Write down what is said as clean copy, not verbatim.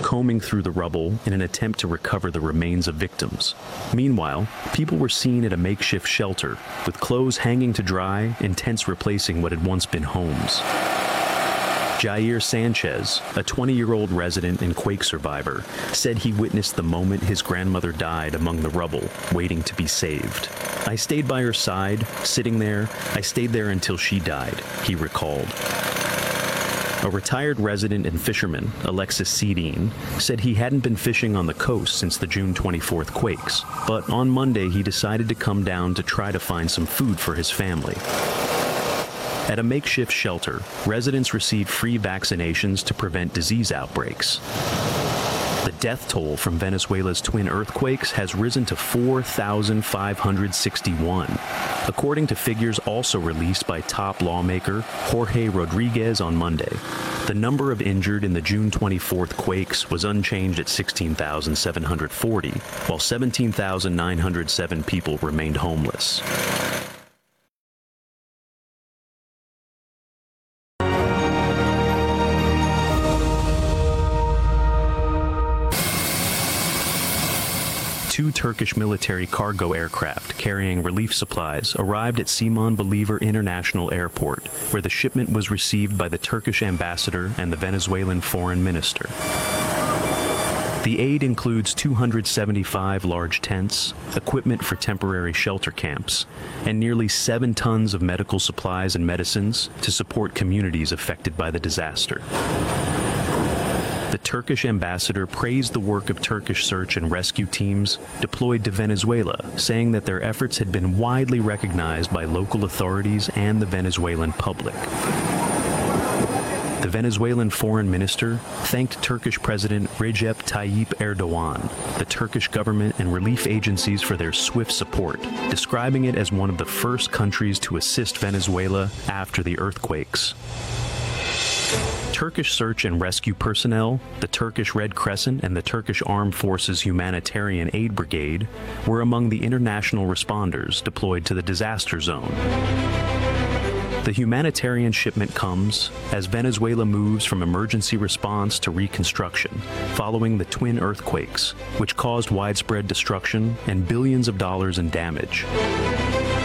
combing through the rubble in an attempt to recover the remains of victims. Meanwhile, people were seen at a makeshift shelter, with clothes hanging to dry and tents replacing what had once been homes. Jair Sanchez, a 20-year-old resident and quake survivor, said he witnessed the moment his grandmother died among the rubble, waiting to be saved. "I stayed by her side, sitting there. I stayed there until she died," he recalled. A retired resident and fisherman, Alexis Sedin, said he hadn't been fishing on the coast since the June 24th quakes, but on Monday he decided to come down to try to find some food for his family. At a makeshift shelter, residents received free vaccinations to prevent disease outbreaks. The death toll from Venezuela's twin earthquakes has risen to 4,561, according to figures also released by top lawmaker Jorge Rodriguez on Monday. The number of injured in the June 24th quakes was unchanged at 16,740, while 17,907 people remained homeless. Two Turkish military cargo aircraft carrying relief supplies arrived at Simon Bolivar International Airport, where the shipment was received by the Turkish ambassador and the Venezuelan foreign minister. The aid includes 275 large tents, equipment for temporary shelter camps, and nearly 7 tons of medical supplies and medicines to support communities affected by the disaster. The Turkish ambassador praised the work of Turkish search and rescue teams deployed to Venezuela, saying that their efforts had been widely recognized by local authorities and the Venezuelan public. The Venezuelan foreign minister thanked Turkish President Recep Tayyip Erdogan, the Turkish government and relief agencies for their swift support, describing it as one of the first countries to assist Venezuela after the earthquakes. Turkish search and rescue personnel, the Turkish Red Crescent and the Turkish Armed Forces Humanitarian Aid Brigade were among the international responders deployed to the disaster zone. The humanitarian shipment comes as Venezuela moves from emergency response to reconstruction following the twin earthquakes, which caused widespread destruction and billions of dollars in damage.